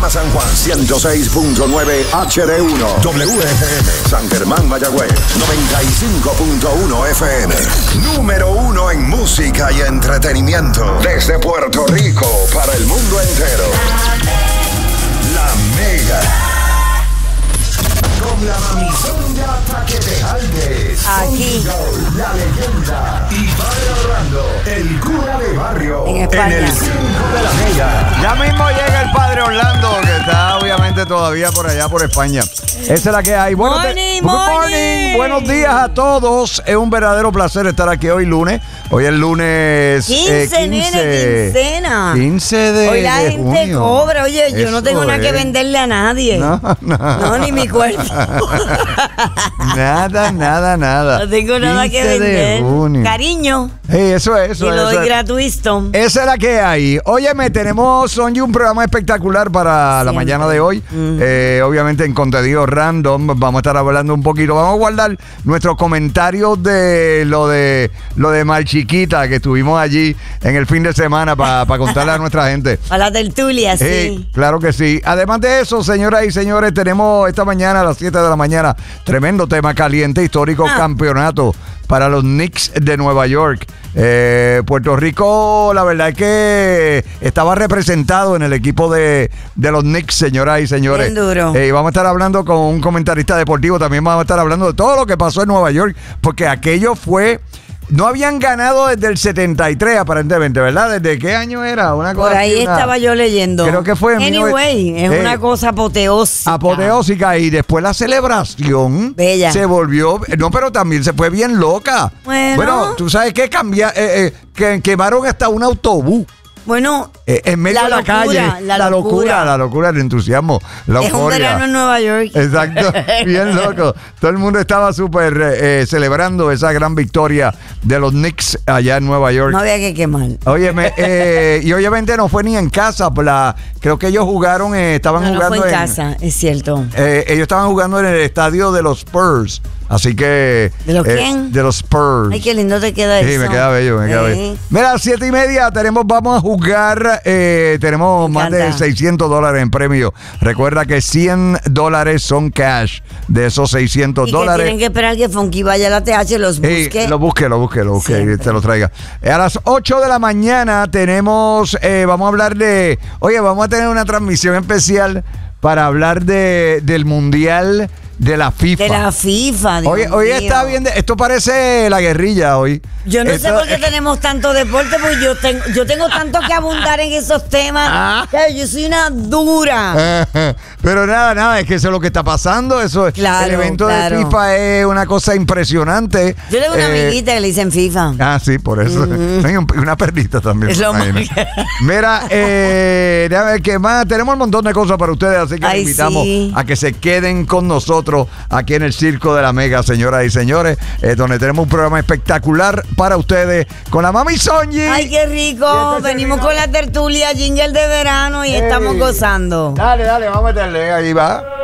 Guayama, San Juan, 106.9 HD1. WFM, San Germán, Mayagüez, 95.1 FM. Número 1 en música y entretenimiento. Desde Puerto Rico para el mundo entero. La Mega. Con la mamizonga para que te jaldes. Aquí. La leyenda. Y Padre Orlando, el cura de barrio. En España. En el Circo de la Mega. Ya mismo llega el Padre Orlando, que está obviamente todavía por allá por España. Esa es la que hay. Bueno, Morning. Buenos días a todos. Es un verdadero placer estar aquí hoy lunes. Hoy es lunes 15, nene, quincena. 15 de Hoy la gente junio. cobra. Oye, yo Eso no tengo nada que es. venderle a nadie. No, ni mi cuerpo. Nada. No tengo nada que 15 de vender. junio. Cariño. Eso es. Y lo doy gratuito. Esa es la que hay. Óyeme, tenemos, Sonji, un programa espectacular para la mañana de hoy. Obviamente en contenido random. Vamos a estar hablando un poquito. Vamos a guardar nuestros comentarios de lo de Mar Chiquita que estuvimos allí en el fin de semana para contarle a nuestra gente. Para la tertulia, sí. Claro que sí. Además de eso, señoras y señores, tenemos esta mañana a las 7 de la mañana tremendo tema caliente, histórico campeonato para los Knicks de Nueva York. Puerto Rico, la verdad es que estaba representado en el equipo de los Knicks, señoras y señores. Bien duro. Y vamos a estar hablando con un comentarista deportivo, también vamos a estar hablando de todo lo que pasó en Nueva York, porque aquello fue... No habían ganado desde el 73, aparentemente, ¿verdad? ¿Desde qué año era? Una cosa Por ahí así, estaba yo leyendo. Creo que fue en Anyway, es una cosa apoteósica. Apoteósica. Y después la celebración Bella. se volvió... No, pero también se fue bien loca. Bueno, tú sabes que que quemaron hasta un autobús. Bueno, en medio de la calle. La locura, el entusiasmo, la es un euforia. verano en Nueva York. Exacto, bien loco. Todo el mundo estaba súper celebrando esa gran victoria de los Knicks allá en Nueva York. No había que quemar. Óyeme, y obviamente no fue ni en casa. Creo que ellos jugaron, estaban jugando no fue en casa, es cierto. Ellos estaban jugando en el estadio de los Spurs. Así que... ¿De los quién? De los Spurs. Ay, qué lindo te queda eso. Sí, me queda bello, bello. Mira, a las 7:30 vamos a jugar, tenemos más de $600 en premio. Recuerda que $100 son cash de esos $600. Y que tienen que esperar que Funky vaya a la TH, los busque. Lo busque y te lo traiga. A las 8 de la mañana tenemos, vamos a hablar vamos a tener una transmisión especial para hablar del Mundial de la FIFA. De la FIFA. Hoy está bien. Esto parece la guerrilla hoy. Yo no sé por qué tenemos tanto deporte, porque yo tengo tanto que abundar en esos temas. Yo soy una dura. Pero nada, es que eso es lo que está pasando. Claro, el evento de FIFA es una cosa impresionante. Yo tengo una amiguita que le dicen FIFA. Sí, por eso. Hay una perrita también. Es lo Mira, déjame ver qué más. Tenemos un montón de cosas para ustedes, así que les invitamos a que se queden con nosotros aquí en el Circo de la Mega, señoras y señores, donde tenemos un programa espectacular para ustedes con la Mami Sonji. Ay, qué rico. Venimos con la tertulia, jingle de verano y estamos gozando. Dale, vamos a meterle, ahí va.